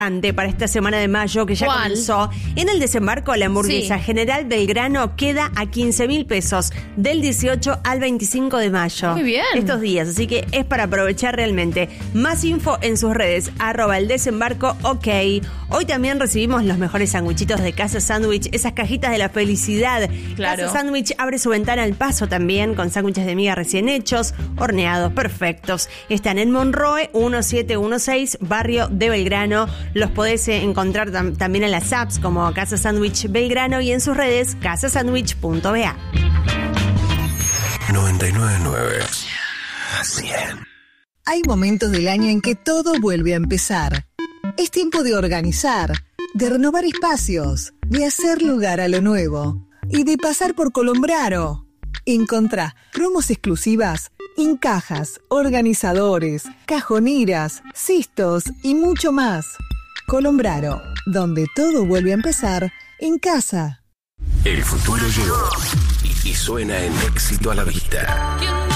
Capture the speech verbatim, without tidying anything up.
para esta semana de mayo que ya ¿Cuál? comenzó. En el desembarco, la hamburguesa Sí. General Belgrano queda a quince mil pesos del dieciocho al veinticinco de mayo. Muy bien. Estos días, así que es para aprovechar realmente. Más info en sus redes, arroba el desembarco, ok. Hoy también recibimos los mejores sanguichitos de Casa Sándwich, esas cajitas de la felicidad. Claro. Casa Sándwich abre su ventana al paso también, con sándwiches de miga recién hechos, horneados, perfectos. Están en Monroe, diecisiete dieciséis, barrio de Belgrano. Los podés eh, encontrar tam- también en las apps como Casa Sándwich Belgrano y en sus redes casa sándwich punto b a. noventa y nueve punto nueve. cien. Hay momentos del año en que todo vuelve a empezar. Es tiempo de organizar, de renovar espacios, de hacer lugar a lo nuevo y de pasar por Colombraro. Encontrá promos exclusivas en cajas, organizadores, cajoneras, cistos y mucho más. Colombraro, donde todo vuelve a empezar en casa. El futuro llegó y, y suena en Éxito a la Vista.